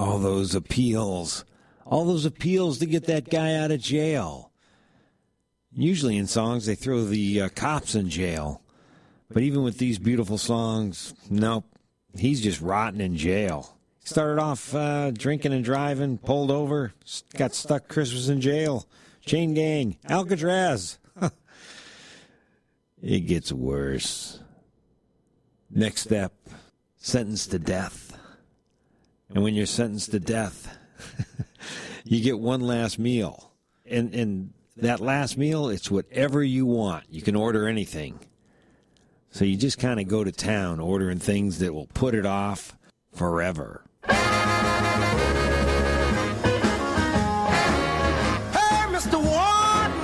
All those appeals to get that guy out of jail. Usually in songs, they throw the cops in jail. But even with these beautiful songs, nope, he's just rotting in jail. Started off drinking and driving, pulled over, got stuck Christmas in jail. Chain gang, Alcatraz. It gets worse. Next step, sentenced to death. And when you're sentenced to death, you get one last meal. And that last meal, it's whatever you want. You can order anything. So you just kind of go to town ordering things that will put it off forever.